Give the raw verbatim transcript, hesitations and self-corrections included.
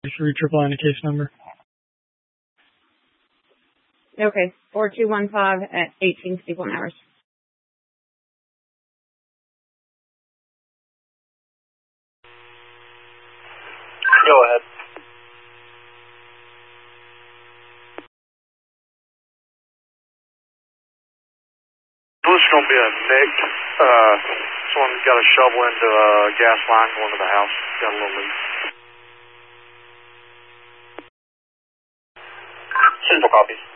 Three triple nine case number. Okay, four two one five at eighteen fifty-one hours. Go ahead. This is going to be a Nick. Uh, someone got a shovel into a gas line going to the house. Got a little leak. Central copies.